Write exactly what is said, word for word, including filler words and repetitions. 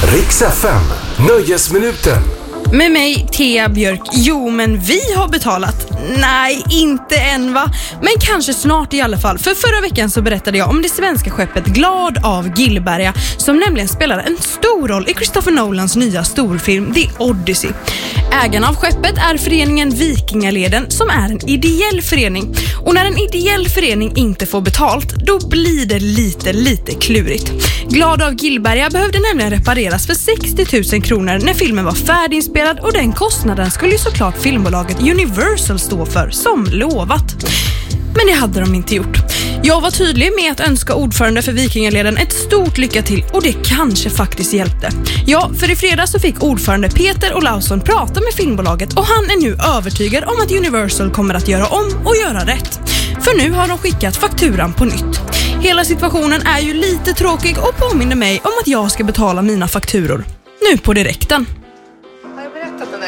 Riks F M, Nöjesminuten. Med mig, Thea Björk. Jo, men vi har betalat. Nej, inte än va? Men kanske snart i alla fall. För förra veckan så berättade jag om det svenska skeppet Glad av Gillberga, som nämligen spelar en stor roll i Christopher Nolans nya storfilm The Odyssey. Ägarna av skeppet är föreningen Vikingaleden, som är en ideell förening. Och när en ideell förening inte får betalt, då blir det lite, lite klurigt. Glad av Gillberga behövde nämligen repareras för sextio tusen kronor när filmen var färdiginspelad, och den kostnaden skulle ju såklart filmbolaget Universal stå för, som lovat. Men det hade de inte gjort. Jag var tydlig med att önska ordförande för Vikingaleden ett stort lycka till, och det kanske faktiskt hjälpte. Ja, för i fredags så fick ordförande Peter Olausson prata med filmbolaget, och han är nu övertygad om att Universal kommer att göra om och göra rätt. För nu har de skickat fakturan på nytt. Hela situationen är ju lite tråkig och påminner mig om att jag ska betala mina fakturor nu på direkten.